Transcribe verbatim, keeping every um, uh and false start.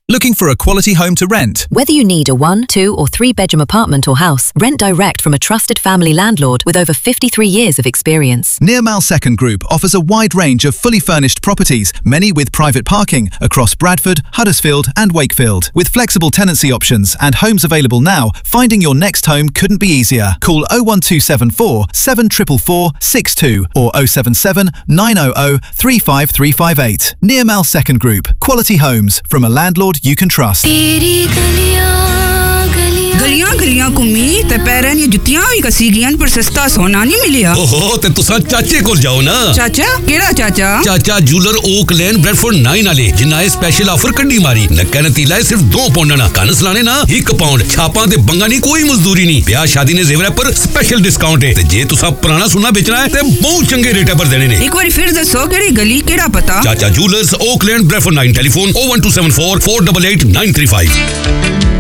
Looking for a quality home to rent? Whether you need a one, two or three bedroom apartment or house, rent direct from a trusted family landlord with over fifty-three years of experience. Nearmal Second Group offers a wide range of fully furnished properties, many with private parking, across Bradford, Huddersfield and Wakefield. With flexible tenancy options and homes available now, finding your next home couldn't be easier. Call oh one two seven four, seven four four, six two or oh seven seven, nine hundred, three five three five eight. Nearmal Second Group. Quality homes from a landlord you can trust. गलियां गलियां घूमी ते पैरां दी जुत्तियां भी कसी गईयां पर सस्ता सोना नहीं मिलिया। ओहो ते तुसा चाचे कोल जाओ ना। चाचा केड़ा चाचा? चाचा जूलर ओक लेन ब्रेडफोर्ड नाइन वाले जिन्ना ए स्पेशल ऑफर कड्डी मारी। नक्का नतीला है सिर्फ दो पाउंड ना कानस लाने ना एक पाउंड छापां ते बंगा नहीं कोई मजदूरी नहीं। ब्याह शादी ने जेवर पर स्पेशल डिस्काउंट है ते जे तुसा पुराना सोना बेचना है ते बहुत चंगे रेट पर देने ने। एक बार फिर दसो केड़ी गली केड़ा पता? चाचा जूलर्स ओक लेन Bradford nine telephone oh one two seven four, four eight eight, nine three five।